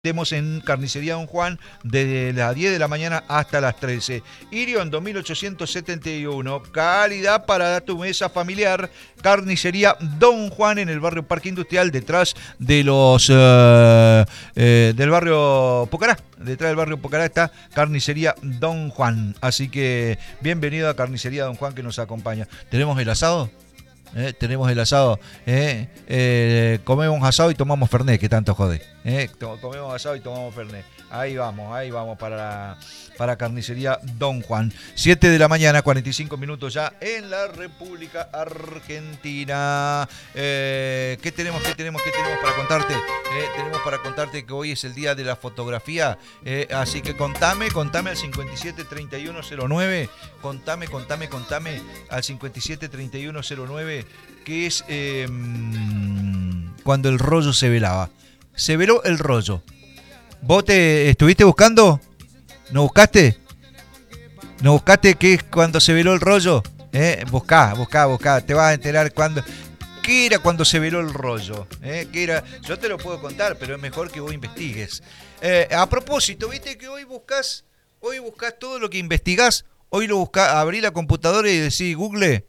Estemos en Carnicería Don Juan desde las 10 de la mañana hasta las 13. Irion 2871, calidad para tu mesa familiar. Carnicería Don Juan en el barrio Parque Industrial, detrás de los del barrio Pucará. Detrás del barrio Pucará está Carnicería Don Juan. Así que bienvenido a Carnicería Don Juan que nos acompaña. ¿Tenemos el asado? Tenemos el asado, comemos asado y tomamos fernet, que tanto jode. Comemos asado y tomamos fernet. Ahí vamos para Carnicería Don Juan. 7 de la mañana, 45 minutos ya en la República Argentina. ¿Qué tenemos para contarte? Tenemos para contarte que hoy es el día de la fotografía. Así que contame al 573109. Contame al 573109. Que es cuando el rollo se velaba. Se veló el rollo. ¿Vos te estuviste buscando? ¿No buscaste? ¿No buscaste qué es cuando se veló el rollo? Buscá. Te vas a enterar cuando... ¿Qué era cuando se veló el rollo? ¿Qué era? Yo te lo puedo contar, pero es mejor que vos investigues. A propósito, ¿viste que hoy buscas todo lo que investigás? Hoy lo buscás, abrí la computadora y decís Google,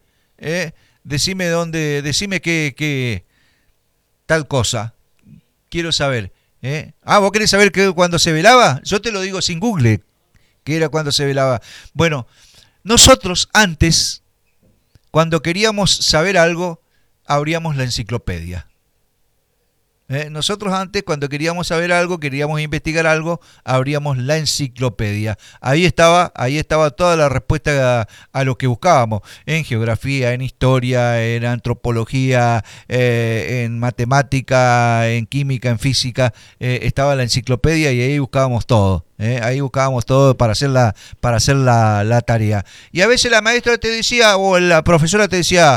decime qué tal cosa. Quiero saber. ¿Vos querés saber qué cuando se velaba? Yo te lo digo sin Google, que era cuando se velaba. Bueno, nosotros antes, cuando queríamos saber algo, abríamos la enciclopedia. Nosotros antes, cuando queríamos saber algo, queríamos investigar algo, abríamos la enciclopedia. Ahí estaba toda la respuesta a lo que buscábamos. En geografía, en historia, en antropología, en matemática, en química, en física. Estaba la enciclopedia y ahí buscábamos todo. Ahí buscábamos todo para hacer la tarea. Y a veces la maestra te decía, o la profesora te decía...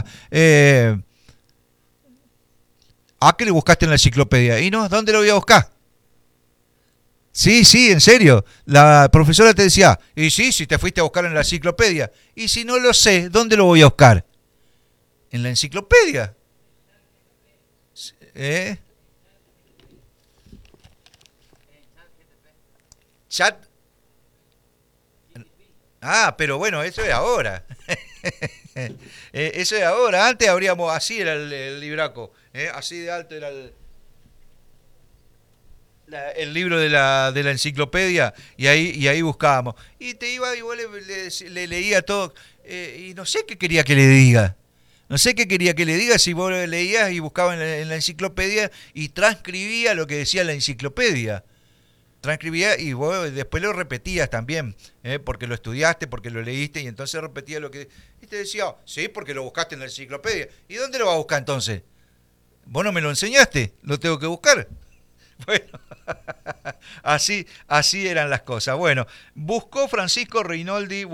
¿qué le buscaste en la enciclopedia? ¿Y no? ¿Dónde lo voy a buscar? Sí, en serio. La profesora te decía, y sí, si te fuiste a buscar en la enciclopedia. Y si no lo sé, ¿dónde lo voy a buscar? ¿En la enciclopedia? ¿Chat? Pero bueno, eso es ahora. Eso es ahora. Antes abríamos, así era el libraco. Así de alto era el libro de la enciclopedia y ahí buscábamos. Y te iba y vos le leía todo. Y no sé qué quería que le diga. No sé qué quería que le diga si vos leías y buscabas en la enciclopedia y transcribía lo que decía la enciclopedia. Transcribía y vos después lo repetías también, porque lo estudiaste, porque lo leíste y entonces repetía lo que... Y te decía, sí, porque lo buscaste en la enciclopedia. ¿Y dónde lo vas a buscar entonces? Vos no me lo enseñaste, lo tengo que buscar. Bueno, así eran las cosas. Bueno, buscó Francisco Reinoldi,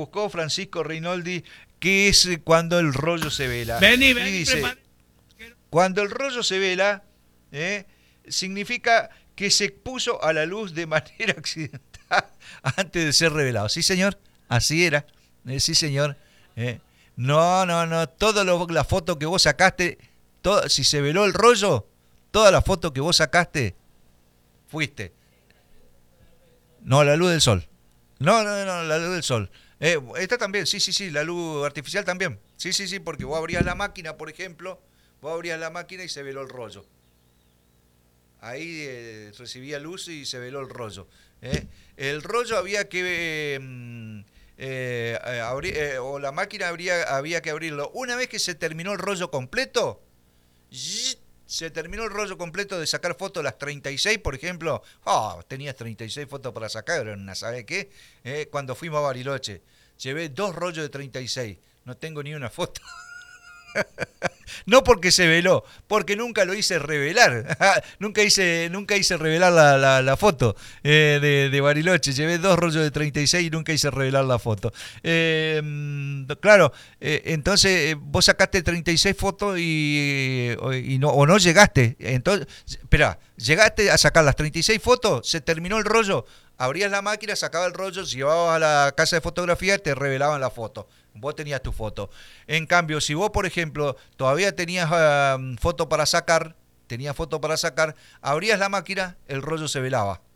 que es cuando el rollo se vela. Vení, y dice, cuando el rollo se vela, significa que se puso a la luz de manera accidental antes de ser revelado. Sí, señor, así era. Sí, señor. No, todas las fotos que vos sacaste, si se veló el rollo, todas las fotos que vos sacaste, fuiste. No, la luz del sol. No, la luz del sol. Esta también, sí, la luz artificial también. Sí, porque vos abrías la máquina, por ejemplo, y se veló el rollo. Ahí recibía luz y se veló el rollo. El rollo había que o la máquina había que abrirlo. Una vez que se terminó el rollo completo, de sacar fotos, las 36, por ejemplo. Tenías 36 fotos para sacar, ¿sabes qué? Cuando fuimos a Bariloche, llevé 2 rollos de 36. No tengo ni una foto. No porque se veló, porque nunca lo hice revelar. nunca hice revelar la foto de Bariloche. Llevé 2 rollos de 36 y nunca hice revelar la foto. Claro, entonces vos sacaste 36 fotos y no llegaste. Entonces, espera, llegaste a sacar las 36 fotos, se terminó el rollo, abrías la máquina, sacabas el rollo, llevabas a la casa de fotografía, te revelaban la foto. Vos tenías tu foto. En cambio, si vos, por ejemplo, todavía tenías foto para sacar, abrías la máquina, el rollo se velaba.